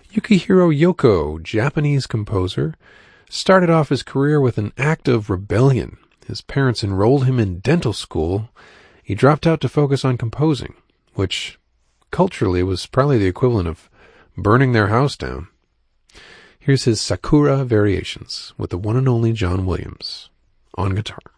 Yukihiro Yoko, Japanese composer, started off his career with an act of rebellion. His parents enrolled him in dental school. He dropped out to focus on composing, which culturally was probably the equivalent of burning their house down. Here's his Sakura Variations with the one and only John Williams on guitar.